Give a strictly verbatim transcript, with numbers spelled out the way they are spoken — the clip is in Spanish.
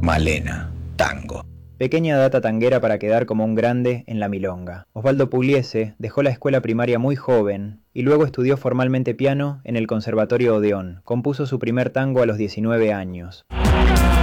Malena, tango. Pequeña data tanguera para quedar como un grande en la milonga. Osvaldo Pugliese dejó la escuela primaria muy joven y luego estudió formalmente piano en el Conservatorio Odeón. Compuso su primer tango a los diecinueve años.